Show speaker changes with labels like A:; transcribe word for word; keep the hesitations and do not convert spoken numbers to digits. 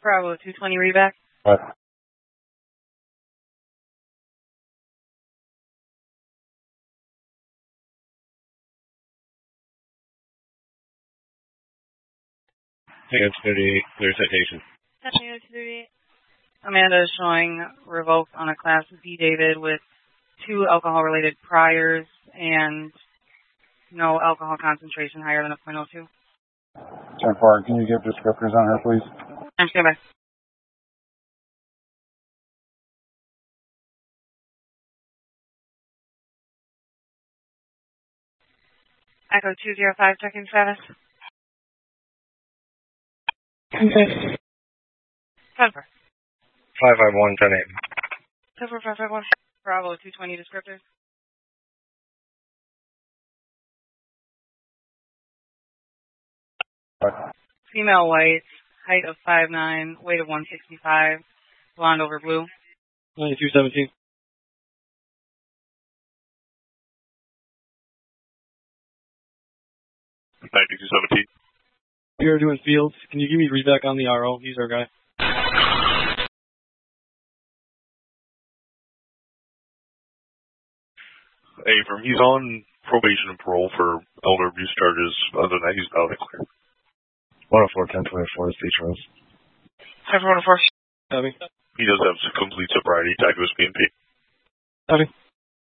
A: Bravo two twenty readback.
B: What?
C: Take out two thirty-eight, clear citation.
A: Take out two thirty-eight. Amanda is showing revoked on a Class B David with two alcohol-related priors and no alcohol concentration higher than a point oh two.
B: ten four, can you give descriptors on her, please?
A: I'm sure back. Echo two zero five, checking status.
D: Okay.
A: Five four.
C: five five one, ten eight.
A: Five four five five one. Bravo two twenty descriptors.
B: What?
A: Female white, height of five nine, weight of one sixty-five, blonde over blue.
C: ninety-two seventeen. ninety-two seventeen. You're doing fields. Can you give me readback on the R O? He's our guy.
E: Abram, he's on probation and parole for elder abuse charges. Other than that, he's out and clear.
B: one oh four, ten twenty-four, Beach Rose.
A: Five one oh four.
C: Copy.
E: He does have complete sobriety, tag to his P and P.
C: Copy.